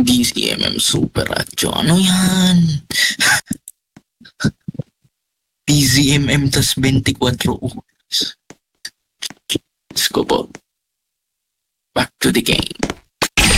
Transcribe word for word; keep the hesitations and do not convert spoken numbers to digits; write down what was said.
D C M M Super Ratio. Ano yan? D Z M M tas twenty-four oras. Let's go po. Back to the game.